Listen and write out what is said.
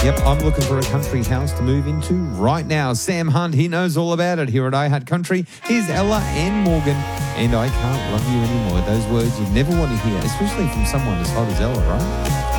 Yep, I'm looking for a country house to move into right now. Sam Hunt, he knows all about it here at I Heart Country. Here's Ella and Morgan, and I Can't Love You Anymore. Those words you never want to hear, especially from someone as hot as Ella, right?